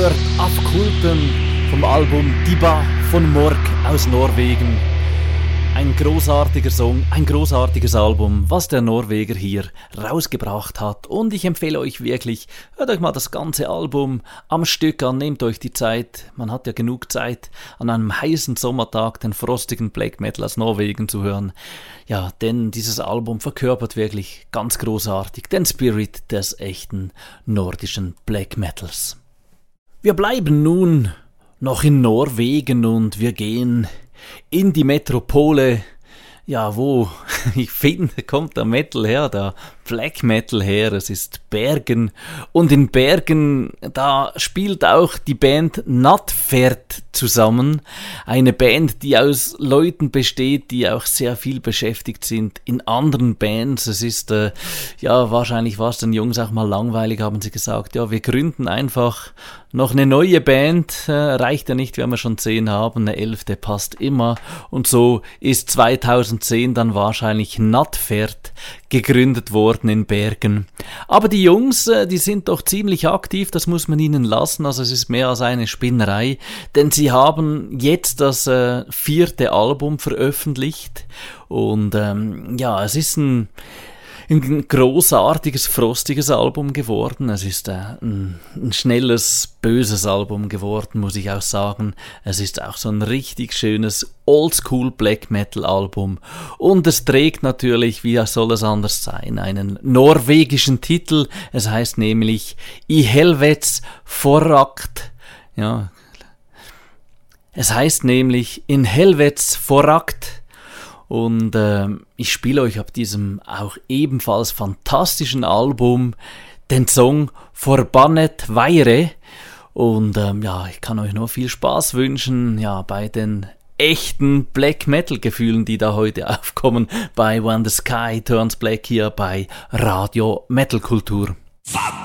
Afkulten vom Album Diba von Mork aus Norwegen. Ein großartiger Song, ein großartiges Album, was der Norweger hier rausgebracht hat. Und ich empfehle euch wirklich, hört euch mal das ganze Album am Stück an, nehmt euch die Zeit. Man hat ja genug Zeit, an einem heißen Sommertag den frostigen Black Metal aus Norwegen zu hören. Ja, denn dieses Album verkörpert wirklich ganz großartig den Spirit des echten nordischen Black Metals. Wir bleiben nun noch in Norwegen und wir gehen in die Metropole, ja, wo, ich finde, kommt der Metal her, der Black Metal her, es ist Bergen. Und in Bergen, da spielt auch die Band Nattferd zusammen. Eine Band, die aus Leuten besteht, die auch sehr viel beschäftigt sind in anderen Bands. Es ist, wahrscheinlich war es den Jungs auch mal langweilig, haben sie gesagt, ja, wir gründen einfach noch eine neue Band, reicht ja nicht, wenn wir schon 10 haben, eine 11. passt immer. Und so ist 2010 dann wahrscheinlich Nattferd gegründet worden in Bergen. Aber die Jungs, die sind doch ziemlich aktiv, das muss man ihnen lassen, also es ist mehr als eine Spinnerei, denn sie haben jetzt das 4. Album veröffentlicht und es ist ein großartiges, frostiges Album geworden. Es ist ein schnelles, böses Album geworden, muss ich auch sagen. Es ist auch so ein richtig schönes Oldschool Black Metal Album. Und es trägt natürlich, wie soll es anders sein, einen norwegischen Titel. Es heißt nämlich I Helvets Forakt. Ja. Es heißt nämlich In Helvets Forakt. Und ich spiele euch ab diesem auch ebenfalls fantastischen Album den Song Forbannet Weire. Und ich kann euch nur viel Spaß wünschen, ja, bei den echten Black Metal Gefühlen, die da heute aufkommen, bei When the Sky Turns Black hier bei Radio Metal Kultur.